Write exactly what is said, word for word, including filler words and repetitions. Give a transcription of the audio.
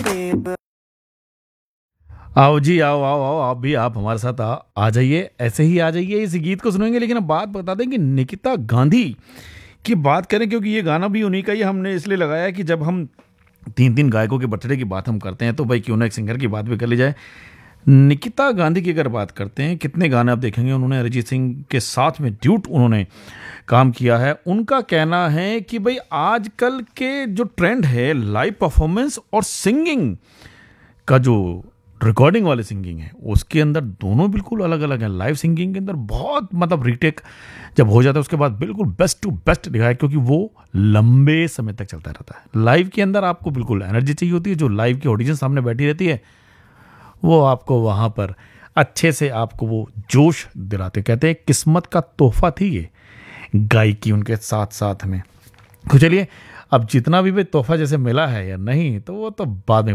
आओ जी, आओ आओ आओ, आप भी आप हमारे साथ आ, आ जाइए, ऐसे ही आ जाइए, इस गीत को सुनेंगे। लेकिन अब बात बता दें कि निकिता गांधी की बात करें, क्योंकि ये गाना भी उन्हीं का ही हमने इसलिए लगाया है कि जब हम तीन तीन गायकों के बर्थडे की बात हम करते हैं तो भाई क्यों ना एक सिंगर की बात भी कर ली जाए। निकिता गांधी की अगर बात करते हैं, कितने गाने आप देखेंगे उन्होंने अरिजीत सिंह के साथ में ड्यूट उन्होंने काम किया है। उनका कहना है कि भाई आजकल के जो ट्रेंड है लाइव परफॉर्मेंस और सिंगिंग का, जो रिकॉर्डिंग वाले सिंगिंग है उसके अंदर दोनों बिल्कुल अलग अलग हैं। लाइव सिंगिंग के अंदर बहुत मतलब रीटेक जब हो जाता है उसके बाद बिल्कुल बेस्ट टू बेस्ट दिखाया, क्योंकि वो लंबे समय तक चलता रहता है। लाइव के अंदर आपको बिल्कुल एनर्जी चाहिए होती है, जो लाइव की ऑडिशन सामने बैठी रहती है वो आपको वहाँ पर अच्छे से आपको वो जोश दिलाते। कहते हैं किस्मत का तोहफा थी ये गायकी उनके साथ साथ में। तो चलिए, अब जितना भी भाई तोहफा जैसे मिला है या नहीं तो वो तो बाद में